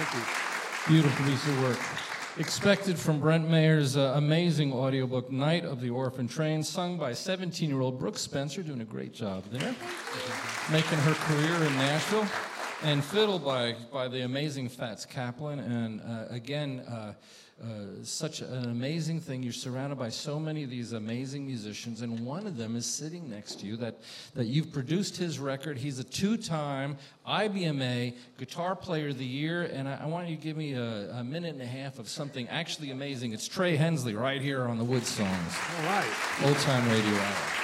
Thank you. Beautiful piece of work. Expected from Brent Mayer's amazing audiobook, Night of the Orphan Train, sung by 17-year-old Brooke Spencer, doing a great job there, making her career in Nashville, and fiddled by the amazing Fats Kaplan. And again, such an amazing thing. You're surrounded by so many of these amazing musicians, and one of them is sitting next to you that you've produced his record. He's a 2-time IBMA Guitar Player of the Year, and I want you to give me a minute and a half of something actually amazing. It's Trey Hensley right here on the Wood Songs. All right. Old Time Radio Hour.